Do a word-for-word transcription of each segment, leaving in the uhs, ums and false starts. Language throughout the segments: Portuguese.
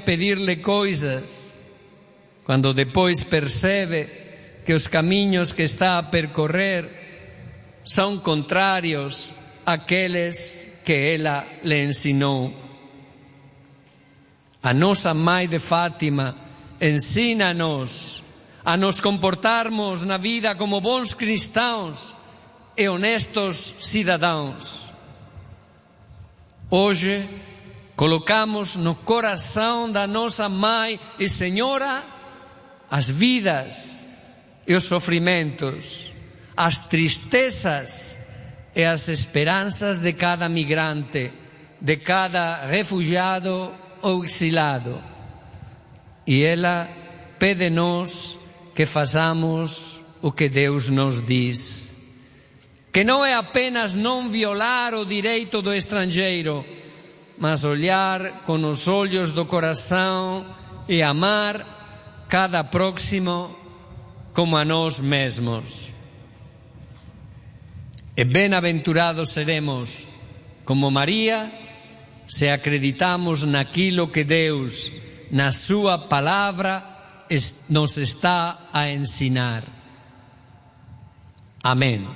pedir-lhe coisas, quando depois percebe que os caminhos que está a percorrer são contrários àqueles que ela lhe ensinou. A nossa Mãe de Fátima ensina-nos a nos comportarmos na vida como bons cristãos e honestos cidadãos. Hoje, colocamos no coração da nossa Mãe e Senhora as vidas e os sofrimentos, as tristezas e as esperanças de cada migrante, de cada refugiado ou exilado. E ela pede-nos que façamos o que Deus nos diz. Que não é apenas não violar o direito do estrangeiro, mas olhar com os olhos do coração e amar cada próximo como a nós mesmos. E bem-aventurados seremos, como Maria, se acreditamos naquilo que Deus, na sua palavra, nos está a ensinar. Amém.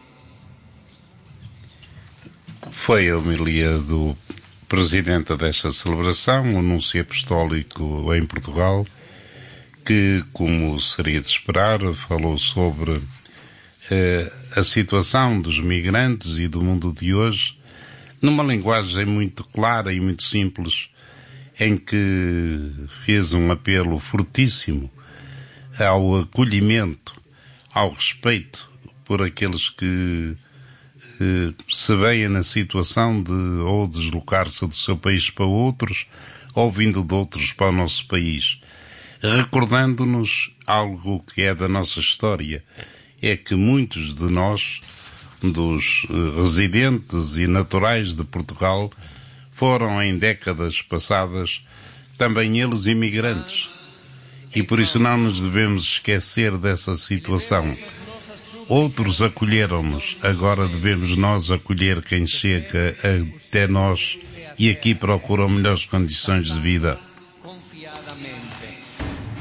Foi a homilia do presidente desta celebração, o Núncio Apostólico em Portugal, que, como seria de esperar, falou sobre eh, a situação dos migrantes e do mundo de hoje, numa linguagem muito clara e muito simples, em que fez um apelo fortíssimo ao acolhimento, ao respeito por aqueles que eh, se veem na situação de ou deslocar-se do seu país para outros, ou vindo de outros para o nosso país, recordando-nos algo que é da nossa história, é que muitos de nós, dos eh, residentes e naturais de Portugal, foram em décadas passadas também eles imigrantes. E por isso não nos devemos esquecer dessa situação. Outros acolheram-nos, agora devemos nós acolher quem chega até nós e aqui procuram melhores condições de vida.